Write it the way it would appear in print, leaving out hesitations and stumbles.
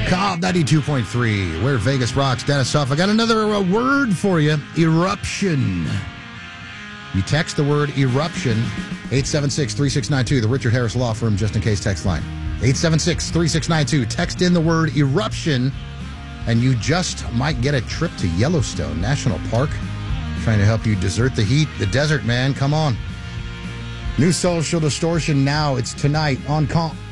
Cobb 92.3, where Vegas rocks. Dennis Huff. I got another word for you. Eruption. You text the word eruption, 876-3692, the Richard Harris Law Firm, just in case text line. 876-3692. Text in the word eruption, and you just might get a trip to Yellowstone National Park. Trying to help you desert the heat, the desert, man. Come on. New Social Distortion now. It's tonight on Comp.